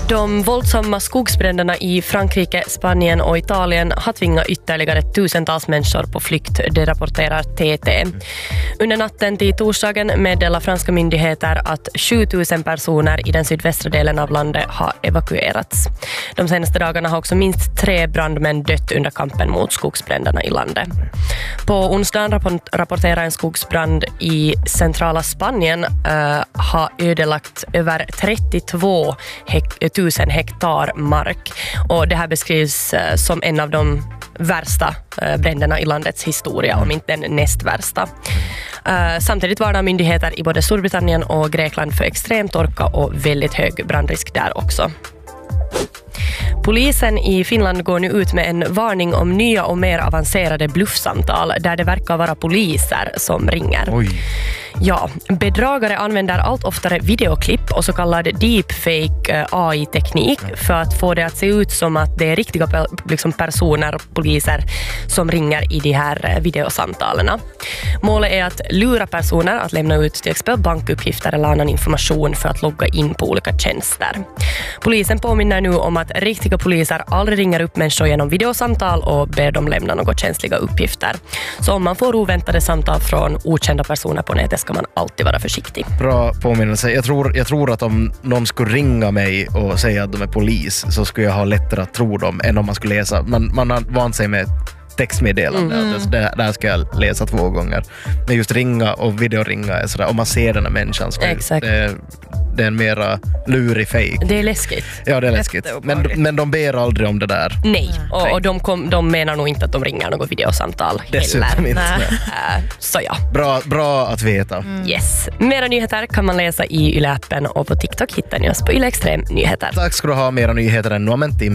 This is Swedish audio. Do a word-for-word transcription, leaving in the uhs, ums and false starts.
De våldsamma skogsbränderna i Frankrike, Spanien och Italien har tvingat ytterligare tusentals människor på flykt, det rapporterar T T. Under natten till torsdagen meddelar franska myndigheter att sjutusen personer i den sydvästra delen av landet har evakuerats. De senaste dagarna har också minst tre brandmän dött under kampen mot skogsbränderna i landet. På onsdagen rapporterar en skogsbrand i centrala Spanien uh, har ödelagt över trettiotvå tusen hektar mark. Och det här beskrivs uh, som en av de värsta uh, bränderna i landets historia, om inte den näst värsta. Uh, samtidigt varnar myndigheter i både Storbritannien och Grekland för extrem torka och väldigt hög brandrisk där också. Polisen i Finland går nu ut med en varning om nya och mer avancerade bluffsamtal där det verkar vara poliser som ringer. Oj. Ja, bedragare använder allt oftare videoklipp och så kallad deepfake A I-teknik för att få det att se ut som att det är riktiga liksom personer, poliser, som ringer i de här videosamtalen. Målet är att lura personer att lämna ut till exempel bankuppgifter eller annan information för att logga in på olika tjänster. Polisen påminner nu om att riktiga poliser aldrig ringer upp människor genom videosamtal och ber dem lämna några känsliga uppgifter. Så om man får oväntade samtal från okända personer på nätet ska man alltid vara försiktig. Bra påminnelse. Jag tror, jag tror att om någon skulle ringa mig och säga att de är polis så skulle jag ha lättare att tro dem än om man skulle läsa. Man, man har vant sig med textmeddelande. Mm. Det, det här ska jag läsa två gånger. Men just ringa och videoringa är sådär, om man ser den här människan så Exakt. Det, det är en mera lurig fake. Det är läskigt. Ja, det är läskigt. Men, men de ber aldrig om det där. Nej, och, och de, kom, de menar nog inte att de ringer något videosamtal Dessutom heller. inte. Uh, så ja. Bra, bra att veta. Mm. Yes. Mera nyheter kan man läsa i Yle-appen och på TikTok hittar ni oss på Yle Extrem Nyheter. Tack ska du ha, mera nyheter än om en timme.